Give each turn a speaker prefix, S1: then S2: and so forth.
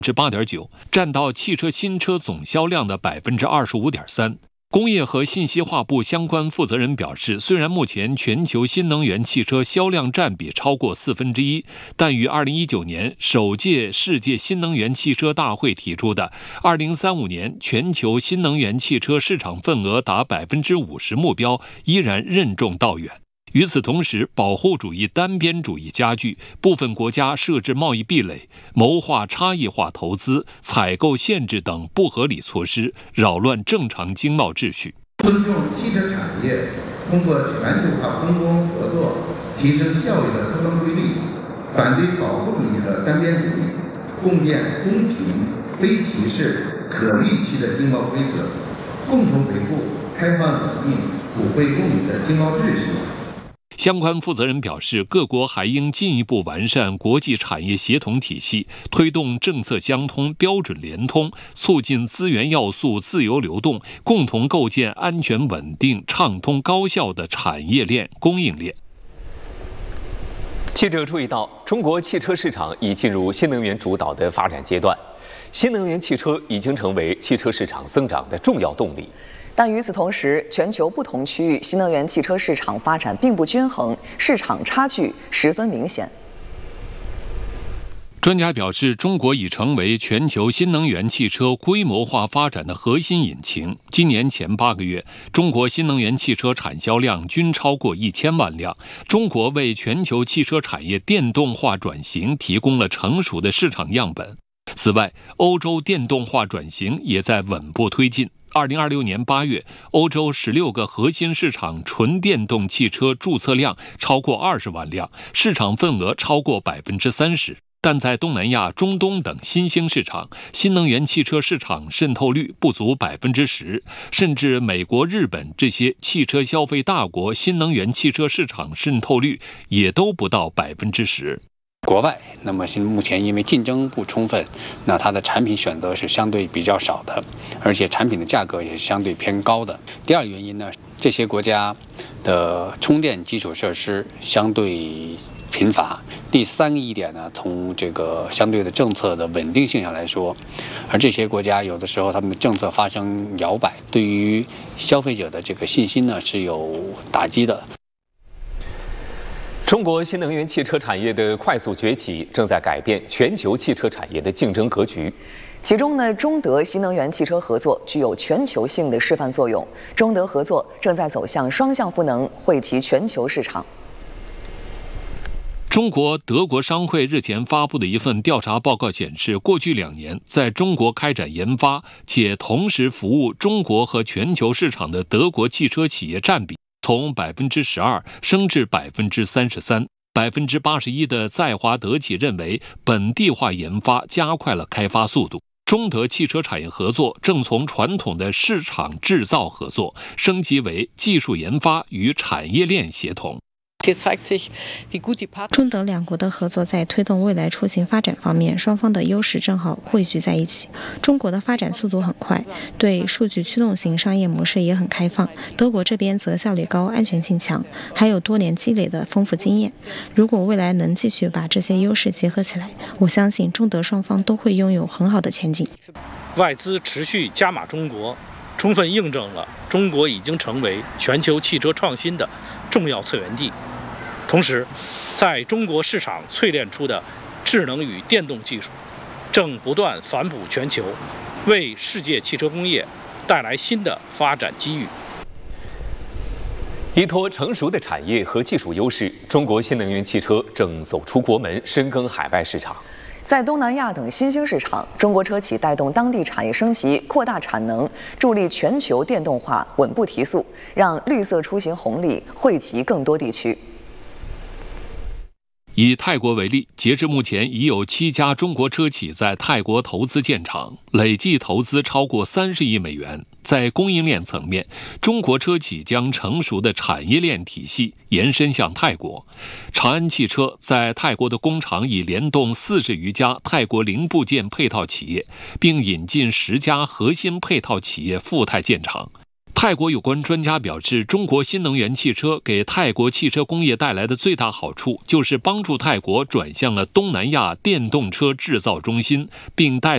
S1: 8.9%，占到汽车新车总销量的25.3%。工业和信息化部相关负责人表示，虽然目前全球新能源汽车销量占比超过1/4，但与2019年首届世界新能源汽车大会提出的2035年全球新能源汽车市场份额达50%目标依然任重道远。与此同时，保护主义单边主义加剧，部分国家设置贸易壁垒，谋划差异化投资、采购限制等不合理措施，扰乱正常经贸秩序。
S2: 尊重汽车产业通过全球化分工合作提升效益的客观规律，反对保护主义和单边主义，共建公平、非歧视、可预期的经贸规则，共同维护开放稳定、普惠共赢的经贸秩序。
S1: 相关负责人表示，各国还应进一步完善国际产业协同体系，推动政策相通、标准联通，促进资源要素自由流动，共同构建安全稳定、畅通高效的产业链、供应链。
S3: 记者注意到，中国汽车市场已进入新能源主导的发展阶段，新能源汽车已经成为汽车市场增长的重要动力。
S4: 但与此同时，全球不同区域新能源汽车市场发展并不均衡，市场差距十分明显。
S1: 专家表示，中国已成为全球新能源汽车规模化发展的核心引擎。今年前8个月，中国新能源汽车产销量均超过1000万辆。中国为全球汽车产业电动化转型提供了成熟的市场样本。此外，欧洲电动化转型也在稳步推进。2026年8月，欧洲16个核心市场纯电动汽车注册量超过20万辆，市场份额超过30%。但在东南亚、中东等新兴市场，新能源汽车市场渗透率不足10%，甚至美国、日本这些汽车消费大国新能源汽车市场渗透率也都不到10%。
S5: 国外，那么目前因为竞争不充分，那它的产品选择是相对比较少的，而且产品的价格也是相对偏高的。第二个原因呢，这些国家的充电基础设施相对贫乏。第三个一点呢，从这个相对的政策的稳定性上来说，而这些国家有的时候他们的政策发生摇摆，对于消费者的这个信心呢是有打击的。
S3: 中国新能源汽车产业的快速崛起，正在改变全球汽车产业的竞争格局。
S4: 其中呢，中德新能源汽车合作具有全球性的示范作用。中德合作正在走向双向赋能，惠及全球市场。
S1: 中国德国商会日前发布的一份调查报告显示，过去2年在中国开展研发且同时服务中国和全球市场的德国汽车企业占比从12%升至33%。81%的在华德企认为，本地化研发加快了开发速度。中德汽车产业合作正从传统的市场制造合作升级为技术研发与产业链协同。
S6: 中德两国的合作在推动未来出行发展方面，双方的优势正好汇聚在一起。中国的发展速度很快，对数据驱动型商业模式也很开放。德国这边则效率高、安全性强，还有多年积累的丰富经验。如果未来能继续把这些优势结合起来，我相信中德双方都会拥有很好的前景。
S7: 外资持续加码中国，充分印证了中国已经成为全球汽车创新的重要策源地。同时，在中国市场淬炼出的智能与电动技术，正不断反哺全球，为世界汽车工业带来新的发展机遇。
S3: 依托成熟的产业和技术优势，中国新能源汽车正走出国门，深耕海外市场。
S4: 在东南亚等新兴市场，中国车企带动当地产业升级，扩大产能，助力全球电动化稳步提速，让绿色出行红利惠及更多地区。
S1: 以泰国为例，截至目前已有7家中国车企在泰国投资建厂，累计投资超过30亿美元。在供应链层面，中国车企将成熟的产业链体系延伸向泰国。长安汽车在泰国的工厂已联动40余家泰国零部件配套企业，并引进10家核心配套企业赴泰建厂。泰国有关专家表示，中国新能源汽车给泰国汽车工业带来的最大好处，就是帮助泰国转向了东南亚电动车制造中心，并带